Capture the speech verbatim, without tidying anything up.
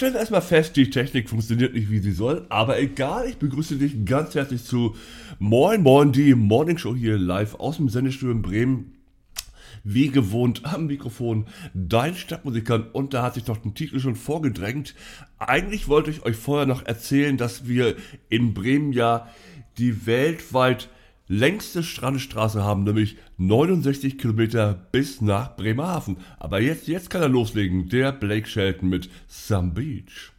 stellen wir erstmal fest, die Technik funktioniert nicht, wie sie soll. Aber egal, ich begrüße dich ganz herzlich zu Moin Moin, die Morning Show hier live aus dem Sendestudio in Bremen. Wie gewohnt am Mikrofon dein Stadtmusikant, und da hat sich doch ein Titel schon vorgedrängt. Eigentlich wollte ich euch vorher noch erzählen, dass wir in Bremen ja die weltweit längste Strandstraße haben, nämlich neunundsechzig Kilometer bis nach Bremerhaven. Aber jetzt, jetzt kann er loslegen, der Blake Shelton mit Some Beach.